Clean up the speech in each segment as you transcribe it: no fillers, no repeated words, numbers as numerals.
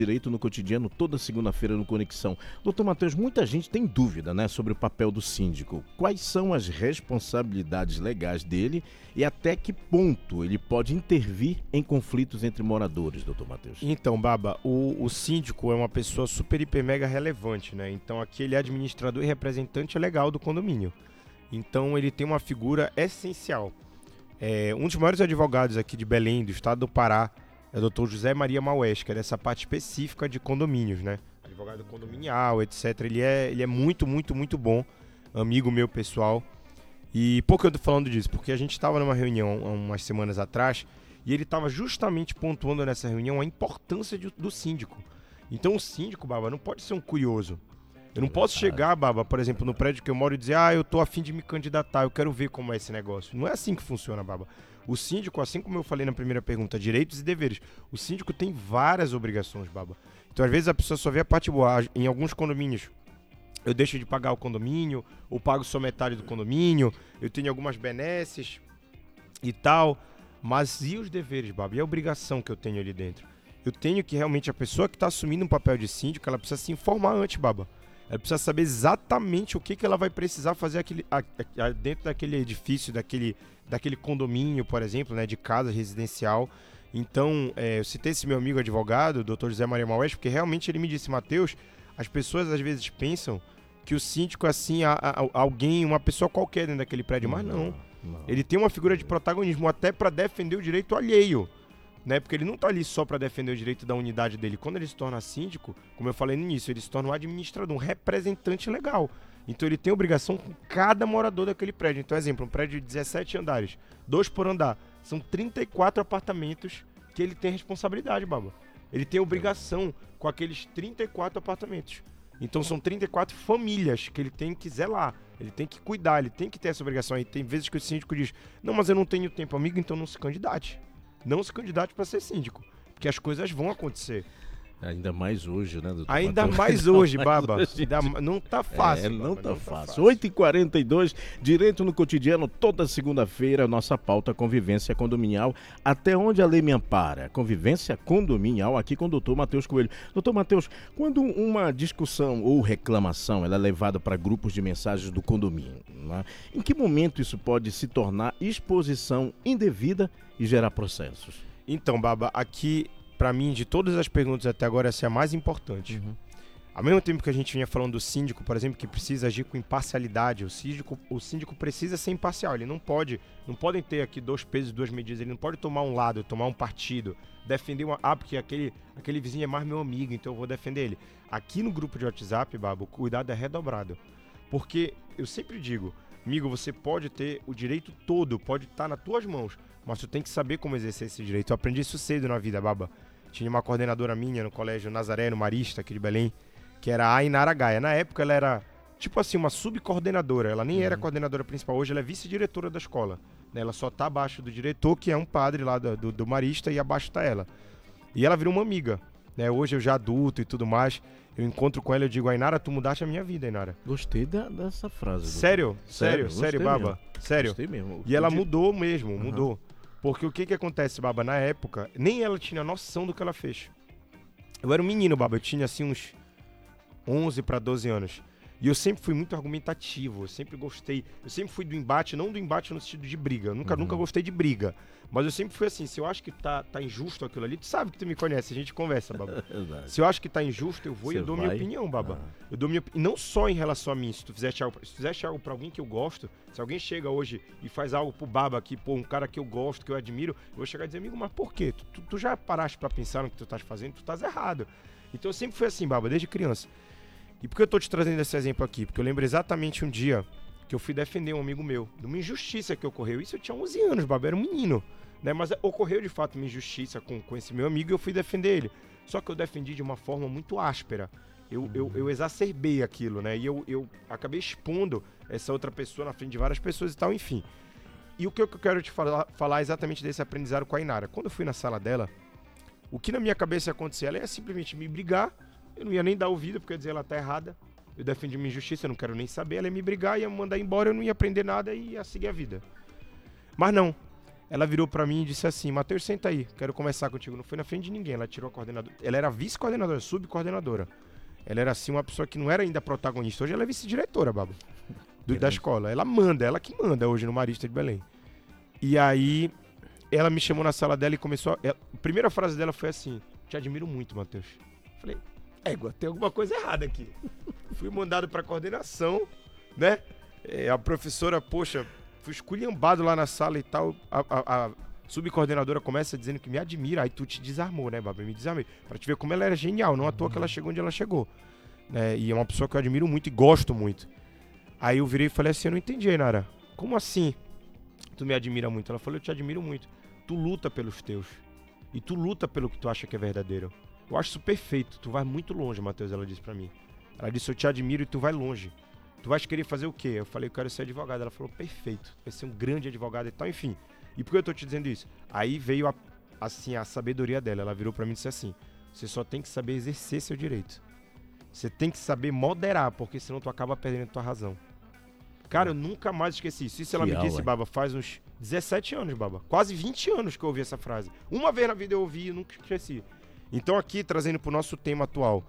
Direito no Cotidiano, toda segunda-feira no Conexão. Doutor Matheus, muita gente tem dúvida, né, sobre o papel do síndico. Quais são as responsabilidades legais dele e até que ponto ele pode intervir em conflitos entre moradores, doutor Matheus? Então, Baba, o síndico é uma pessoa super, hiper, mega relevante, né? Então aqui ele é administrador e representante legal do condomínio. Então ele tem uma figura essencial. Um dos maiores advogados aqui de Belém, do estado do Pará, é o Dr. José Maria Maués, que é dessa parte específica de condomínios, né? Advogado condominial, etc. Ele é muito, muito, muito bom, amigo meu pessoal. E por que eu tô falando disso? Porque a gente estava numa reunião há umas semanas atrás e ele estava justamente pontuando nessa reunião a importância do síndico. Então o síndico, Baba, não pode ser um curioso. Eu não posso chegar, Baba, por exemplo, no prédio que eu moro e dizer, eu tô a fim de me candidatar, eu quero ver como é esse negócio. Não é assim que funciona, Baba. O síndico, assim como eu falei na primeira pergunta, direitos e deveres, o síndico tem várias obrigações, Baba. Então, às vezes, a pessoa só vê a parte boa. Em alguns condomínios, eu deixo de pagar o condomínio, ou pago só metade do condomínio, eu tenho algumas benesses e tal. Mas e os deveres, Baba? E a obrigação que eu tenho ali dentro? Eu tenho que realmente, a pessoa que está assumindo um papel de síndico, ela precisa se informar antes, Baba. Ela precisa saber exatamente o que ela vai precisar fazer dentro daquele edifício, daquele condomínio, por exemplo, né, de casa residencial. Então, eu citei esse meu amigo advogado, o Dr. José Maria Maués, porque realmente ele me disse, Matheus, as pessoas às vezes pensam que o síndico é assim, alguém, uma pessoa qualquer dentro daquele prédio, mas não. Ele tem uma figura de protagonismo até para defender o direito alheio. Né? Porque ele não está ali só para defender o direito da unidade dele. Quando ele se torna síndico, como eu falei no início, ele se torna um administrador, um representante legal. Então ele tem obrigação com cada morador daquele prédio. Então, exemplo, um prédio de 17 andares, 2 por andar, são 34 apartamentos que ele tem responsabilidade, Baba. Ele tem obrigação com aqueles 34 apartamentos. Então são 34 famílias que ele tem que zelar, ele tem que cuidar, ele tem que ter essa obrigação. E tem vezes que o síndico diz, não, mas eu não tenho tempo, amigo, então não se candidate. Não se candidate para ser síndico, porque as coisas vão acontecer. Ainda mais hoje, né, doutor Ainda Matheus? mais hoje, Baba. Não tá fácil. Não tá fácil. 8h42, Direito no Cotidiano, toda segunda-feira, nossa pauta convivência condominial. Até onde a lei me ampara? Convivência condominial, aqui com o doutor Matheus Coelho. Doutor Matheus, quando uma discussão ou reclamação ela é levada para grupos de mensagens do condomínio, né, em que momento isso pode se tornar exposição indevida e gerar processos? Então, Baba, aqui, pra mim, de todas as perguntas até agora, essa é a mais importante. Ao mesmo tempo que a gente vinha falando do síndico, por exemplo, que precisa agir com imparcialidade, o síndico precisa ser imparcial. Ele não podem ter aqui 2 pesos e 2 medidas. Ele não pode tomar um lado, tomar um partido, defender porque aquele vizinho é mais meu amigo, então eu vou defender ele. Aqui no grupo de WhatsApp, Baba, o cuidado é redobrado. Porque eu sempre digo, amigo, você pode ter o direito todo, pode estar nas tuas mãos, mas tu tem que saber como exercer esse direito. Eu aprendi isso cedo na vida, Baba. Tinha uma coordenadora minha no colégio Nazaré, no Marista, aqui de Belém, que era a Inara Gaia. Na época ela era, tipo assim, uma subcoordenadora. Ela nem era coordenadora principal. Hoje ela é vice-diretora da escola. Né? Ela só tá abaixo do diretor, que é um padre lá do Marista, e abaixo tá ela. E ela virou uma amiga. Né? Hoje eu já adulto e tudo mais, eu encontro com ela e eu digo, Ainara, tu mudaste a minha vida, Ainara. Gostei dessa frase. Sério, Baba. Mesmo. Sério. Gostei mesmo. E ela mudou mesmo, mudou. Porque o que acontece, Baba, na época, nem ela tinha noção do que ela fez. Eu era um menino, Baba, eu tinha assim uns 11 para 12 anos. E eu sempre fui muito argumentativo, eu sempre gostei, eu sempre fui do embate, não do embate no sentido de briga, eu nunca gostei de briga. Mas eu sempre fui assim, se eu acho que tá injusto aquilo ali, tu sabe que tu me conhece, a gente conversa, Baba. Se eu acho que tá injusto, eu vou e eu dou minha opinião, Baba. Eu dou minha opinião, não só em relação a mim, se tu fizesse algo pra alguém que eu gosto, se alguém chega hoje e faz algo pro Baba aqui, pô, um cara que eu gosto, que eu admiro, eu vou chegar e dizer, amigo, mas por quê? Tu já paraste pra pensar no que tu estás fazendo? Tu estás errado. Então eu sempre fui assim, Baba, desde criança. E por que eu tô te trazendo esse exemplo aqui? Porque eu lembro exatamente um dia que eu fui defender um amigo meu, de uma injustiça que ocorreu. Isso eu tinha 11 anos, Baba, era um menino. Né? Mas ocorreu de fato uma injustiça com esse meu amigo e eu fui defender ele. Só que eu defendi de uma forma muito áspera. Eu exacerbei aquilo, né? E eu acabei expondo essa outra pessoa na frente de várias pessoas e tal, enfim. E o que eu quero te falar exatamente desse aprendizado com a Ainara. Quando eu fui na sala dela, o que na minha cabeça ia acontecer? Ela ia simplesmente me brigar. Eu não ia nem dar ouvido, porque eu ia dizer ela tá errada. Eu defendi minha injustiça, eu não quero nem saber. Ela ia me brigar, ia me mandar embora, eu não ia aprender nada e ia seguir a vida. Mas não. Ela virou pra mim e disse assim, Matheus, senta aí, quero conversar contigo. Não foi na frente de ninguém, ela tirou a coordenadora. Ela era vice-coordenadora, subcoordenadora. Ela era assim uma pessoa que não era ainda protagonista. Hoje ela é vice-diretora, baba, da escola. Ela manda, ela que manda hoje no Marista de Belém. E aí, ela me chamou na sala dela e começou... A primeira frase dela foi assim, te admiro muito, Matheus. Falei, égua, tem alguma coisa errada aqui. Fui mandado pra coordenação, né? A professora, poxa, fui esculhambado lá na sala e tal. A subcoordenadora começa dizendo que me admira. Aí tu te desarmou, né, Baba? Me desarmei. Pra te ver como ela era genial. Não à toa que ela chegou onde ela chegou. E é uma pessoa que eu admiro muito e gosto muito. Aí eu virei e falei assim, eu não entendi, Ainara. Como assim tu me admira muito? Ela falou, eu te admiro muito. Tu luta pelos teus. E tu luta pelo que tu acha que é verdadeiro. Eu acho isso perfeito. Tu vai muito longe, Matheus, ela disse pra mim. Ela disse, eu te admiro e tu vai longe. Tu vais querer fazer o quê? Eu falei, eu quero ser advogado. Ela falou, perfeito, vai ser um grande advogado e tal, enfim. E por que eu tô te dizendo isso? Aí veio a sabedoria dela. Ela virou pra mim e disse assim, você só tem que saber exercer seu direito. Você tem que saber moderar, porque senão tu acaba perdendo tua razão. Cara, eu nunca mais esqueci isso. Isso ela me disse, Baba, faz uns 17 anos, Baba. Quase 20 anos que eu ouvi essa frase. Uma vez na vida eu ouvi e nunca esqueci. Então aqui, trazendo pro nosso tema atual,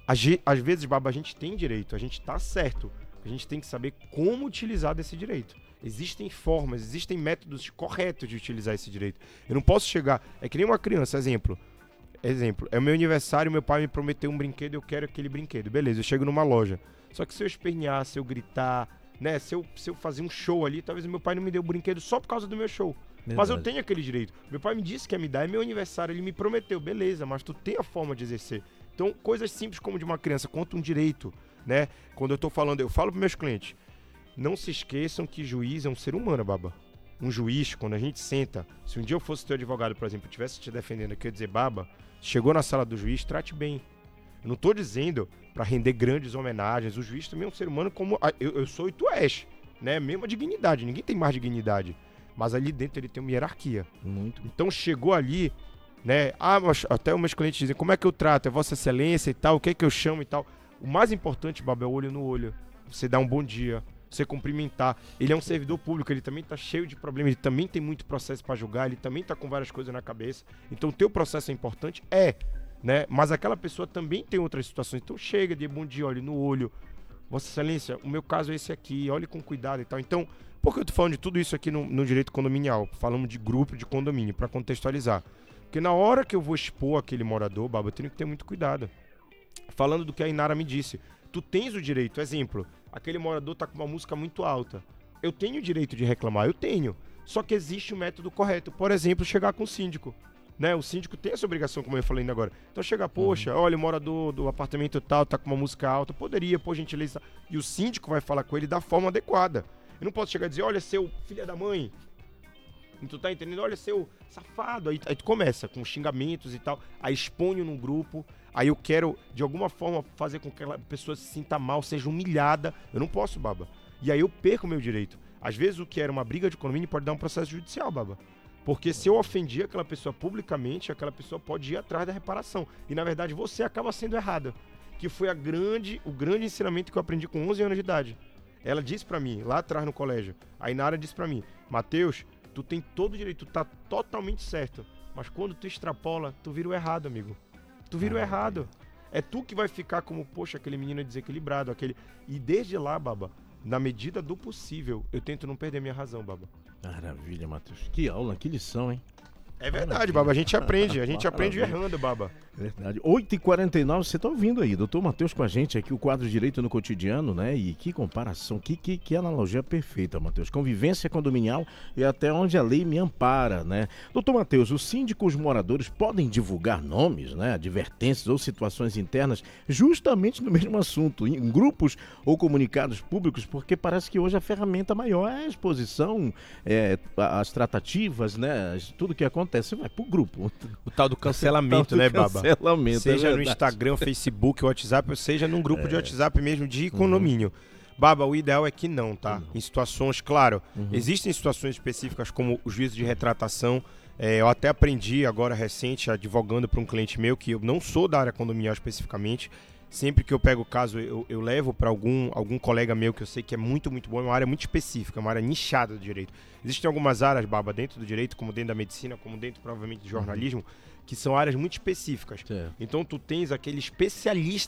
às vezes, Baba, a gente tem direito, a gente tá certo. A gente tem que saber como utilizar desse direito. Existem formas, existem métodos corretos de utilizar esse direito. Eu não posso chegar... É que nem uma criança, exemplo. É o meu aniversário, meu pai me prometeu um brinquedo, eu quero aquele brinquedo. Beleza, eu chego numa loja. Só que se eu espernear, se eu gritar, né? Se eu fazer um show ali, talvez o meu pai não me dê o brinquedo só por causa do meu show. Verdade. Mas eu tenho aquele direito. Meu pai me disse que ia me dar, é meu aniversário, ele me prometeu. Beleza, mas tu tem a forma de exercer. Então, coisas simples como de uma criança, quanto um direito... Né? Quando eu tô falando, eu falo para meus clientes, não se esqueçam que juiz é um ser humano, Baba. Um juiz, quando a gente senta, se um dia eu fosse teu advogado, por exemplo, eu estivesse te defendendo aqui, eu ia dizer, Baba, chegou na sala do juiz, trate bem. Eu não tô dizendo para render grandes homenagens, o juiz também é um ser humano como eu sou e tu és, né? Mesma dignidade, ninguém tem mais dignidade, mas ali dentro ele tem uma hierarquia. Muito. Então chegou ali, né? Mas até os meus clientes dizem, como é que eu trato? É Vossa Excelência e tal, o que é que eu chamo e tal. O mais importante, Baba, é o olho no olho. Você dar um bom dia, você cumprimentar. Ele é um servidor público, ele também tá cheio de problemas, ele também tem muito processo para julgar, ele também tá com várias coisas na cabeça. Então o teu processo é importante? Né? Mas aquela pessoa também tem outras situações. Então chega, dê bom dia, olhe no olho. Vossa Excelência, o meu caso é esse aqui, olhe com cuidado e tal. Então, por que eu tô falando de tudo isso aqui no direito condominial? Falamos de grupo de condomínio, para contextualizar. Porque na hora que eu vou expor aquele morador, Baba, eu tenho que ter muito cuidado. Falando do que a Ainara me disse, tu tens o direito, exemplo, aquele morador tá com uma música muito alta, eu tenho o direito de reclamar, eu tenho, só que existe o método correto, por exemplo, chegar com o síndico, né, o síndico tem essa obrigação, como eu falei ainda agora, então chegar, poxa, olha, o morador do apartamento tal tá com uma música alta, poderia, por gentileza, e o síndico vai falar com ele da forma adequada, eu não posso chegar e dizer, olha, seu filho da mãe, tu tá entendendo? Olha, seu safado. Aí tu começa com xingamentos e tal. Aí exponho num grupo. Aí eu quero, de alguma forma, fazer com que aquela pessoa se sinta mal, seja humilhada. Eu não posso, Baba. E aí eu perco o meu direito. Às vezes o que era uma briga de condomínio pode dar um processo judicial, Baba. Porque se eu ofendi aquela pessoa publicamente, aquela pessoa pode ir atrás da reparação. E na verdade você acaba sendo errada. Que foi o grande ensinamento que eu aprendi com 11 anos de idade. Ela disse pra mim, lá atrás no colégio, a Ainara disse pra mim, Matheus, tu tem todo o direito, tu tá totalmente certo. Mas quando tu extrapola, tu vira o errado, amigo. Tu vira o errado. É tu que vai ficar como, poxa, aquele menino é desequilibrado, aquele... E desde lá, Baba, na medida do possível, eu tento não perder minha razão, Baba. Maravilha, Matheus. Que aula, que lição, hein? É verdade, Baba, a gente aprende errando, Baba. Verdade. 8h49, você tá ouvindo aí, doutor Matheus com a gente aqui, o quadro Direito no Cotidiano, né? E que comparação, que analogia perfeita, Matheus. Convivência condominial e até onde a lei me ampara, né? Doutor Matheus, os síndicos moradores podem divulgar nomes, né? Advertências ou situações internas justamente no mesmo assunto, em grupos ou comunicados públicos, porque parece que hoje a ferramenta maior é a exposição, as tratativas, né? Tudo que acontece vai pro grupo. O tal do cancelamento, né, Baba? Cancelamento, seja no Instagram, Facebook, WhatsApp, ou seja num grupo de WhatsApp mesmo de condomínio. Baba, o ideal é que não, tá? Em situações, claro, existem situações específicas como o juízo de retratação. Eu até aprendi agora recente, advogando para um cliente meu, que eu não sou da área condominial especificamente, Sempre que eu pego o caso, eu levo para algum colega meu que eu sei que é muito, muito bom. É uma área muito específica, uma área nichada do direito. Existem algumas áreas, Baba, dentro do direito, como dentro da medicina, como dentro, provavelmente, do jornalismo, que são áreas muito específicas. Certo. Então, tu tens aquele especialista